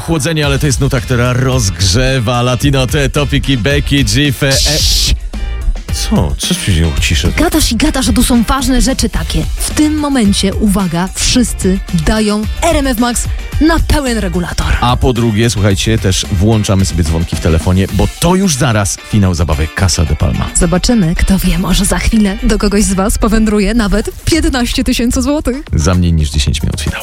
ochłodzenie, ale to jest nuta, która rozgrzewa. Latino te topiki Becky G. Co? Co się ciszę? Gadasz, że tu są ważne rzeczy takie. W tym momencie, uwaga, wszyscy dają RMF Max na pełen regulator. A po drugie, słuchajcie, też włączamy sobie dzwonki w telefonie, bo to już zaraz finał zabawek Casa de Palma. Zobaczymy, kto wie, może za chwilę do kogoś z was powędruje nawet 15 000 złotych. Za mniej niż 10 minut finał.